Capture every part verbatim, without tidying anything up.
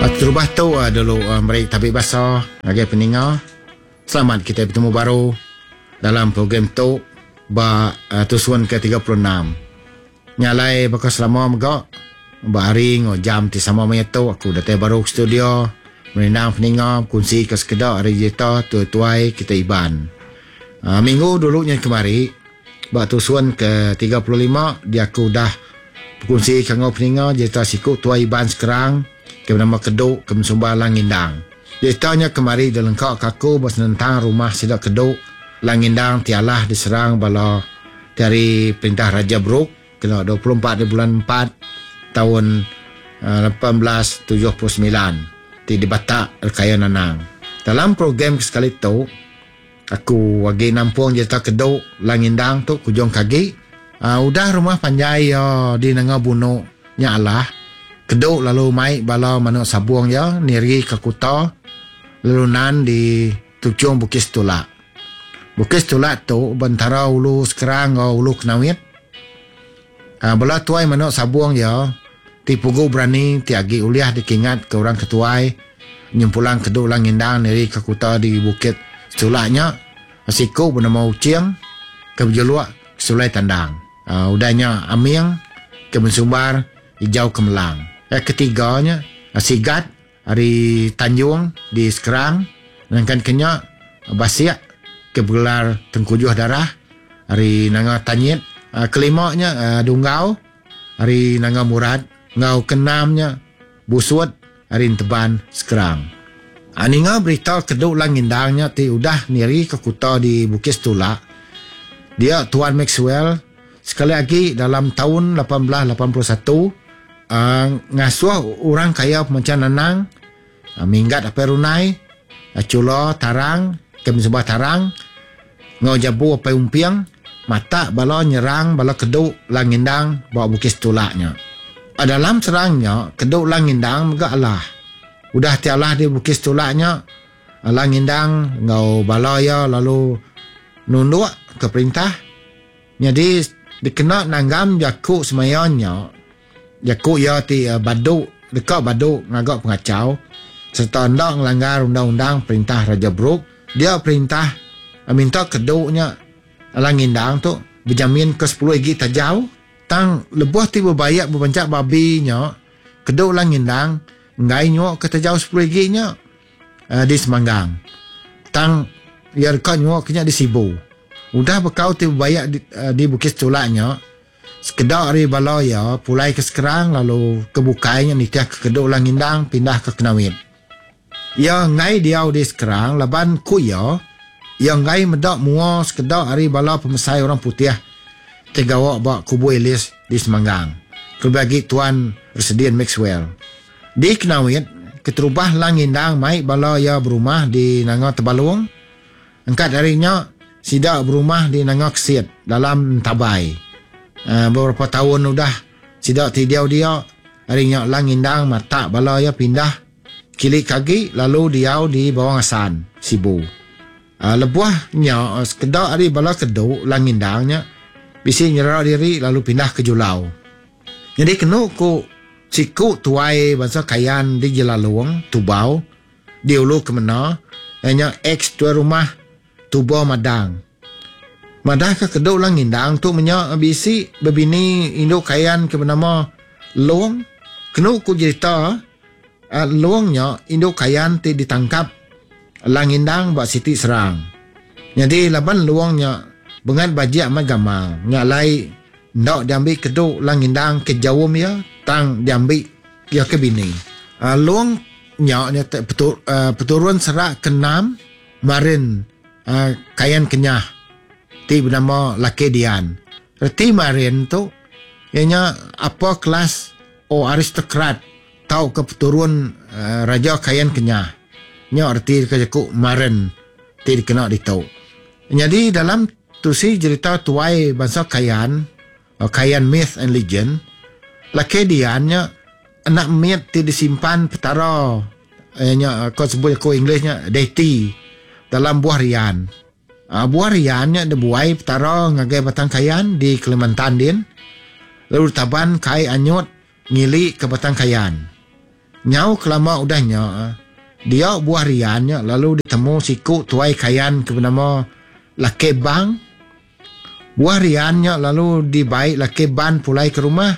Terubah tu uh, dulu uh, Merik Tabik Basah Bagi pendengar, selamat kita bertemu baru dalam program tu ba uh, tusuan ke tiga puluh enam. Nyalai bakal selama megak ba hari ngo jam ti sama maya tu aku datang baru ke studio menendang pendengar kunci ke sekedar hari jeta tuai kita iban. Uh, minggu dulunya kemari ba tusuan ke tiga puluh lima dia aku dah berkongsi kanggo pendengar jeta siku tuai iban sekarang ke nama Keduk ke Sumbar Langindang. Ceritanya kemari dalam kau kaku bersenentang rumah sidak Keduk Langindang tialah diserang bala dari perintah Raja Bruk kena dua puluh empat di bulan empat tahun uh, lapan belas tujuh puluh sembilan di di Batak Rekaya Nanang. Dalam program sekali tu aku bagi nampung cerita Keduk Langindang tu kujung kaki uh, udah rumah panjai uh, di nanga bunuh nyalah Keduk lalu mai bala manuk sabuang ya niri ke kuta lalu nan di Tucung Bukit Setulak. Bukit Setulak tu bantara ulu sekarang atau ulu Kenawit. Uh, bala tuai manuk sabuang ya ti pugu berani ti agi uliah dikingat ke orang ketuai nyempulang Keduk Langindang niri ke kuta di Bukit Setulaknya asiku bernama Uciang ke berjeluak Sulai Tandang. Uh, udahnya Amiang ke Sumbar Hijau Kemelang. Yang ketiganya Sigat hari Tanjung di Sekerang sedangkan Kenyak Basiak ke bergelar Tengkujuh Darah hari Nanga Tanyit. Kelimanya Dunggau hari Nanga Murad. Ngau kenamnya Busut hari Teban Sekerang. Aninga berita Keduk Langindangnya ti udah niri ke kuta di Bukit Setulak. Dia Tuan Maxwell sekali lagi dalam tahun lapan belas lapan puluh satu Uh, ngasuh orang kaya macam Nanang uh, minggat apa runai uh, culo tarang ke Sumbar tarang ngau jabu apa umpiang mata bala nyerang bala Keduk Langindang bawa Bukit Setulaknya. Uh, dalam serangnya Keduk Langindang megak Allah udah tialah di Bukit Setulaknya uh, Langindang ngau bala ya lalu nunduk ke perintah jadi dikena nanggam jakuk semayanya Jakuk ya ti uh, baduk dekat baduk ngagak pengacau serta hendak melanggar undang-undang perintah Raja Bruk. Dia perintah uh, minta Keduknya Langindang tu berjamin ke sepuluh gigi tajau tang lebuh ti berbayak berbancak babinya Keduk Langindang ngai nyok ke tajau sepuluh giginya uh, di Semanggang tang ya dekat nyok kenya di Sibu udah bekau ti berbayak di, uh, di Bukit Setulaknya sekedar hari balaya pulai ke Sekerang lalu kebukainya nitiah ke Keduk Langindang pindah ke Kenawit. Ya ngai dia di Sekerang laban kuya yang ngai medak mua sekedar hari bala pemesai orang putih tegawak bak kubu Elis di Semanggang kebagi Tuan Resedian Maxwell. Di Kenawit keterubah Langindang mai bala ya berumah di Nanga Tebalung angkat harinya sidak berumah di Nanga Kesit dalam Tabai. Uh, beberapa tahun udah sidak tidiau dia harinya Langindang mata bala ya pindah kilik kaki lalu diau di Bawang Asan Sibu. Uh, lebuahnya uh, sekedar hari bala Keduk Langindangnya bisi nyerah diri lalu pindah ke Julau. Jadi kena ku siku tuai bangsa kayan di Jelalung Tubau di Ulu Kemena hanya ex tuai rumah Tubau Madang. Madah ke Keduk Langindang tu menyak bisi berbini induk kayan ke bernama Luang. Kena ku cerita uh, Luangnya induk kayan ti ditangkap Langindang buat Siti Serang. Jadi laban Luangnya bengat baji amat gamal. Nyak lai ndak diambil Keduk Langindang ke jawum ya tang diambil ya ke bini. Uh, Luang nyak petur, uh, peturun serak kenam marin uh, kayan Kenyah ti bernama Lakedian. Reti marin tu ianya apa kelas o aristokrat tau ke peturun uh, Raja Kayan Kenyah. Nya arti kejakuk marin ti dikenal ditau. Jadi dalam tu si cerita tuai bangsa Kayan uh, Kayan Myth and Legend Lakediannya anak myth ti disimpan petara ianya uh, kau sebut ko Englishnya deity dalam buah rian. Uh, buah riannya ada buai petara ngagai batang kayan di Kalimantan din lalu taban kai anyut ngili ke batang kayan. Nyau kelama udahnya dia buah riannya lalu ditemu siku tuai kayan ke bernama laki bang. Buah riannya lalu dibaik laki ban pulai ke rumah.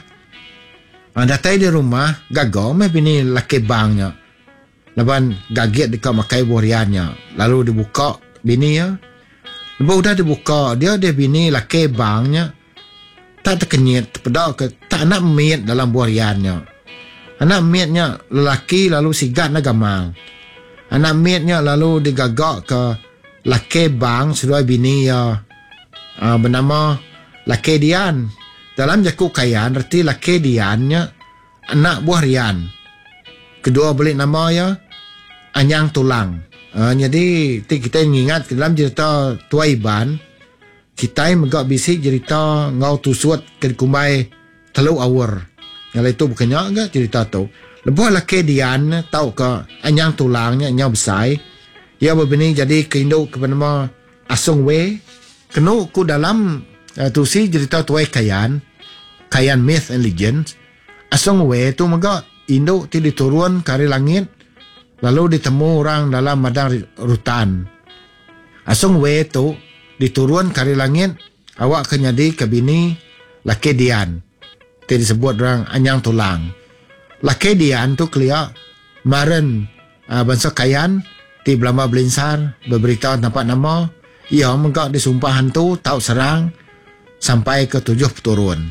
Ah, datai di rumah gagal me bini laki bangnya. Laban gaget dekat makai buah riannya. Lalu dibuka bini ya. Lepas udah dibuka dia dia bini laki bangnya tak terkenyit pedak ke tak nak miet dalam buah riannya. Anak mietnya lelaki lalu sigat na gamal. Anak mietnya lalu digagak ke laki bang sedua bini ya. Uh, bernama Laki Dian. Dalam jaku kayan erti Laki Diannya anak buah Rian. Kedua beli nama ya Anyang Tulang. Uh, jadi kita ingat dalam cerita Tua Iban kita megak bisik cerita ngau tusut ke kumbai teluk awur. Yang itu bukannya enggak cerita tu. Lepas Laki Dian tahu ke Anyang Tulangnya Anyang besar. Ia berbini jadi keinduk ke bernama Asung We. Kena ku dalam uh, tu si cerita tuai kayan, kayan myth and legends. Asong we tu megak induk ti diturun kari langit lalu ditemu orang dalam madang rutan. Asong we tu diturun kari langit awak kenyadi ke bini Laki Dian. Ti disebut orang Anyang Tulang. Laki Dian tu kelia maren uh, bangsa kayan ti belamba belinsar berberita nampak nama. Ia megak disumpah hantu tahu serang sampai ke tujuh turun.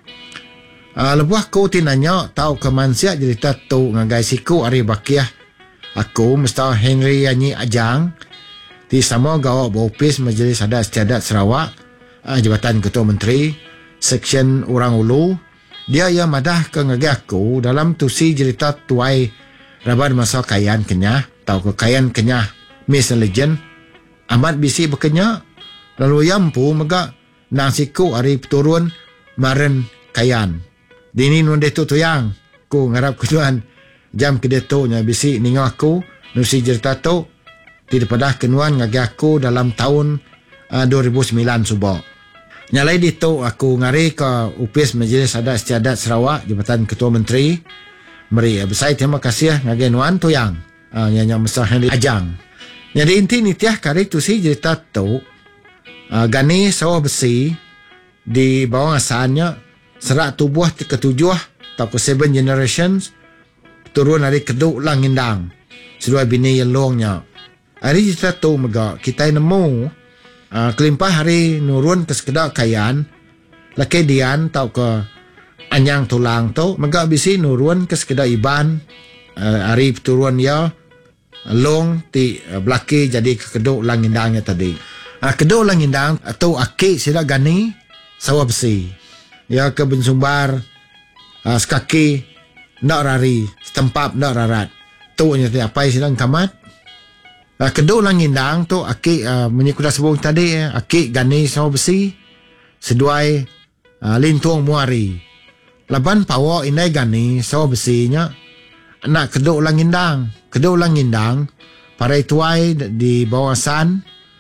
Uh, lebuh aku tinanya tahu ke mansia cerita tu ngagai siku ari bakiah. Aku mesti Henry Yanyi Ajang di sama gawa bopis Majlis Adat Istiadat Sarawak, uh, Jabatan Ketua Menteri, Seksyen Orang Ulu. Dia ia madah ke ngagai aku dalam tusi cerita tuai raban masa kayan Kenyah, tahu ke kayan Kenyah Myth and Legend. Amat bisi berkenyak lalu yampu megak nang siku ari turun maren kayan. Dini nun detu tuyang ku ngarap kuduan jam kedetu nya bisi ningo aku nusi cerita tu ti daripada kenuan ngagi aku dalam tahun uh, dua ribu sembilan subo. Nyalai ditu aku ngari ke Upis Majlis Adat Istiadat Sarawak Jabatan Ketua Menteri. Meri besar terima kasih ngagi nuan tuyang uh, yang yang besar Henry Ajang. Jadi inti ni tiah kari tu si cerita tu uh, gani sawah besi di bawah asalnya serak tubuh ketujuh atau ke seven generations turun dari keduk lang indang sedua bini yang longnya. Hari cerita tu megak kita nemu uh, kelimpah hari nurun ke sekedar kayan Laki Dian tau ke Anyang Tulang tu megak bisi nurun ke sekedar iban uh, hari turun ya long ti uh, belaki jadi ke keduk langindangnya tadi. Uh, keduk langindang atau akik sila gani sawah besi. Ya ke bensumbar uh, sekaki nak rari setempap nak rarat. Tu nya ti apa silang kamat. Uh, keduk langindang tu akik uh, menyikuda sebung tadi uh, akik gani sawah besi seduai uh, lintuang muari. Laban pawa inai gani sawah besinya nak keduk langindang. Keduk langindang parai tuai di bawasan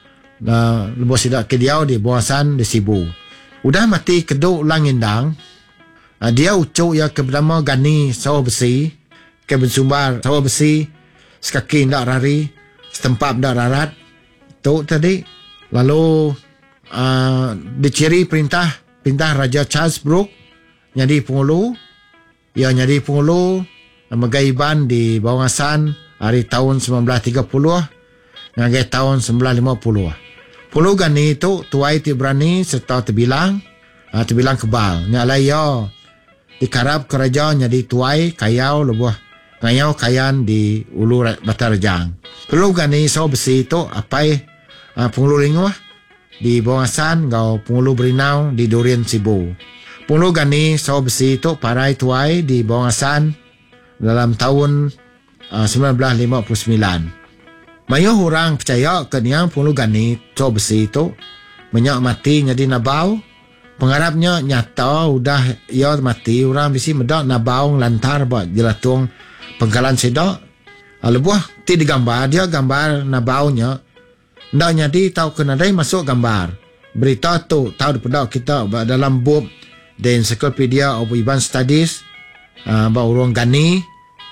uh, lebih sidak kediau di bawasan di Sibu. Udah mati keduk langindang uh, dia ucuk ya ke bernama gani sawah besi ke bensumbar sawah besi sekaki ndak rari setempap ndak rarat tu tadi. Lalu uh, diciri perintah perintah Raja Charles Brooke nyadi pengulu ya nyadi pengulu megaiban di bawasan hari tahun sembilan belas tiga puluh ngagai tahun sembilan belas lima puluh. Puluh gani itu tuai ti berani serta terbilang uh, terbilang kebal. Nyalai yo dikarap kerajaan jadi tuai kayau lebuh ngayau kayan di Ulu Batarjang. Puluh gani so besi itu apai uh, pengulu linguh di bawasan gau pengulu berinau di Durian Sibu. Puluh gani so besi itu parai tuai di bawasan dalam tahun Uh, sembilan belas lima puluh sembilan. Mayo orang percaya ke niang puluh gani so besi itu menyak mati jadi nabau. Pengharapnya nyata udah ia mati orang bisi medak nabau lantar buat jelatung penggalan sedok. Uh, lebuh ti digambar dia gambar nabaunya. Ndak nyadi tahu kena dai masuk gambar. Berita tu tahu daripada kita dalam buku The Encyclopedia of Iban Studies uh, bahawa orang gani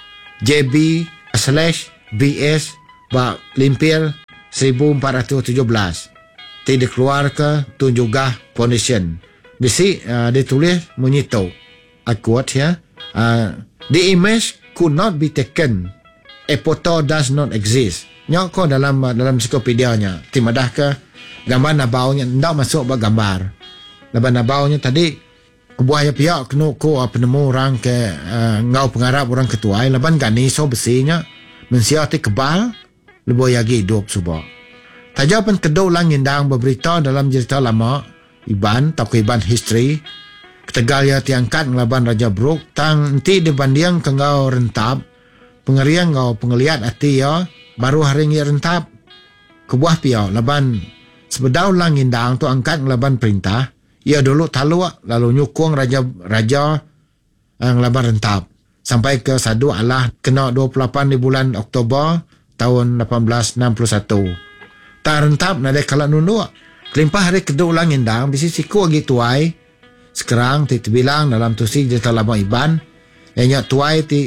J B slash B S ba limpir seribu empat ratus tujuh belas. Ti dikeluar ke tunjugah foundation. Bisi uh, ditulis menyito. I quote ya. Uh, the image could not be taken. A photo does not exist. Nyok ko dalam dalam ensiklopedia-nya. Timadah ke gambar nabaunya ndak masuk ba gambar. Laban nabaunya tadi kebuaya pihak kena ko penemu orang ke uh, ngau pengarap orang ketua laban gani so besinya mensiati kebal lebo yagi hidup suba. Taja pen kedau lang indang berberita dalam cerita lama Iban tak Iban history ketegal ya tiangkat ngelaban Raja Bruk tang enti dibanding ke ngau rentap pengerian ngau pengeliat hati ya baru hari ngi rentap kebuah piau laban sebedau lang indang tu angkat ngelaban perintah ia dulu talua lalu nyukung raja raja yang ngelaban rentap sampai ke sadu Allah kena dua puluh lapan di bulan Oktober tahun lapan belas enam puluh satu. Tak rentap nadai kalak nunduk. Kelimpah hari kedua ulang indang bisi siku lagi tuai. Sekarang ti bilang dalam tusi cerita lama Iban yang tuai ti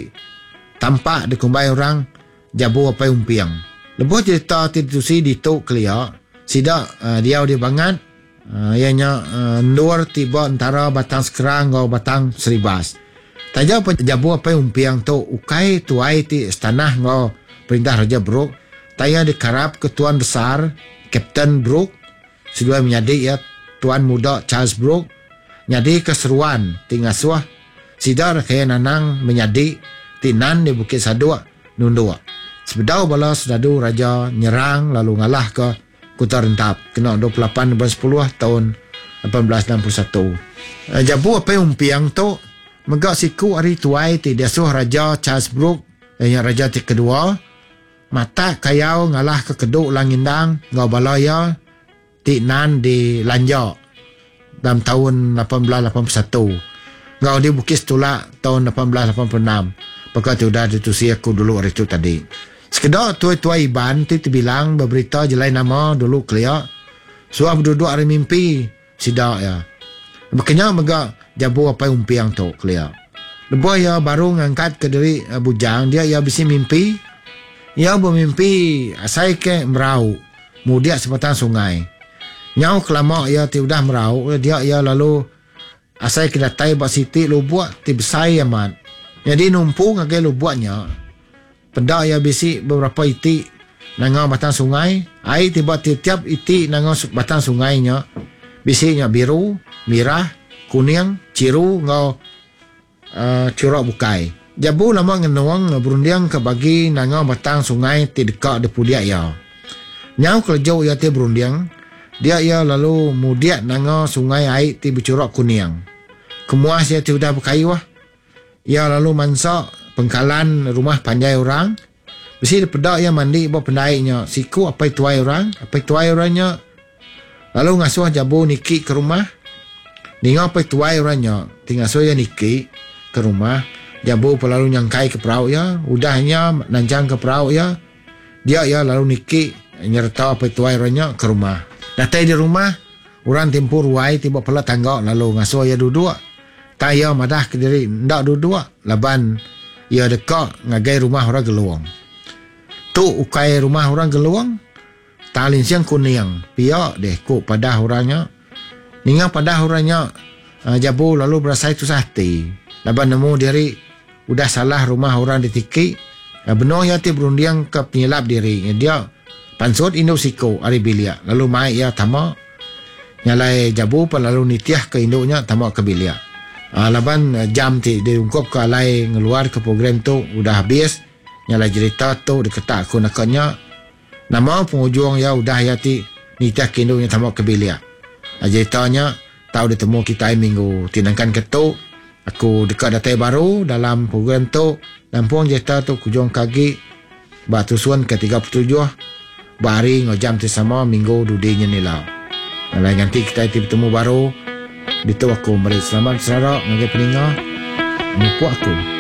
tampak dikumbai orang jabu apa umpiang. Lepas cerita ti tusi dituk kelia sida uh, dia dia bangat uh, ianya uh, nur tiba antara batang sekarang atau batang seribas. Taja apa jabu apa umpiang tu ukai tuai ti istanah ngau perintah Raja Bruk. Taya dikarap ke Tuan Besar Kapten Bruk sudah menjadi ya Tuan Muda Charles Bruk nyadi keseruan tinggal suah sidar kaya nanang menjadi tinan di Bukit Sadua nundua sebedau bala sedadu raja nyerang lalu ngalah ke Kuta Rentap kena dua puluh lapan bulan sepuluh tahun lapan belas enam puluh satu. Jabu apa yang umpiang tu megak siku hari tuai ti diasuh Raja Charles Bruk yang raja ti kedua mata kayau ngalah ke keduk langindang ngau balaya ti nan di Lanjak dalam tahun lapan belas lapan puluh satu ngau di Bukit Setulak tahun lapan belas lapan puluh enam pakai tu dah ditusi aku dulu hari tu tadi sekedar tuai-tuai Iban ti bilang berberita jelai nama dulu kelia suah berduduk hari mimpi sidak ya makanya mega jabu apa umpiang tu kelia lepas ya baru ngangkat ke diri uh, bujang dia ya bisi mimpi ia bermimpi asai ke merau mudia sebatang sungai nyau kelama ia ti udah merau dia ia lalu asai ke datai bak siti lu buat ti besai amat jadi numpu ngagai lu buatnya pendak ia bisi beberapa iti nangau batang sungai ai tiba tiap iti nangau batang sungainya bisinya biru merah kuning ciru ngau uh, curok bukai. Jabu lama ngenuang berundiang ke bagi nangau batang sungai ti dekat de pudiak ya. Nyau kelejau ia ti berundiang, dia ia lalu mudiak nangau sungai air ti bercurak kuning. Kemuas ia ti udah berkayu ah. Ia lalu mansak pengkalan rumah panjai orang. Besi pedak ia mandi bawa pendaiknya. Siku apa tuai orang, apa tuai orangnya. Lalu ngasuh jabu niki ke rumah. Ningau apa tuai orangnya, tinggal so ia niki ke rumah. Jabu lalu nyangkai ke perahu ya, udahnya nanjang ke perahu ya. Dia ya lalu niki nyerta apa tuai orangnya ke rumah. Datai di rumah, orang tempur ruai tiba pula tangga lalu ngasuh ya duduk. Taya madah ke diri ndak duduk. Laban ia dekat ngagai rumah orang geluang. Tu ukai rumah orang geluang. Talin siang kuning. Piak deh ku padah orangnya. Ningang padah orangnya. Uh, jabu lalu berasa itu sahti. Laban nemu diri udah salah rumah orang ditiki. Uh, benar ya ti berundiang ke penyelap diri. Dia pansut induk siko hari bilia. Lalu mai ia tamak. Nyalai jabu pa lalu nitiah ke induknya tamak ke bilia. Uh, laban uh, jam ti diungkap ke alai ngeluar ke program tu udah habis. Nyalai cerita tu diketak aku nakanya. Nama penghujung ya udah ya ti nitiah ke induknya tamak ke bilia. Uh, ceritanya tahu ditemu kita minggu tinangkan ketuk. Aku dekat datai baru dalam program tu. Lampung cerita tu kujung kaki. Batu suan ke tiga puluh tujuh. Bahari ngojam tu sama minggu dudinya nilau. Lain nanti kita bertemu baru. Itu aku beri selamat serak. Ngagai peninggal. Mupu aku.